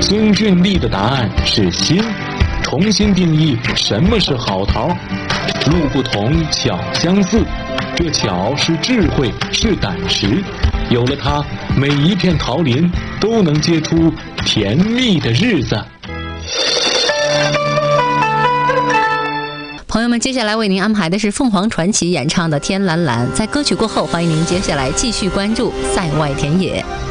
孙俊丽的答案是心，重新定义什么是好桃。路不同，巧相似，这巧是智慧，是胆识。有了它，每一片桃林都能结出甜蜜的日子。 朋友们，接下来为您安排的是凤凰传奇演唱的《天蓝蓝》。在歌曲过后，欢迎您接下来继续关注赛外田野。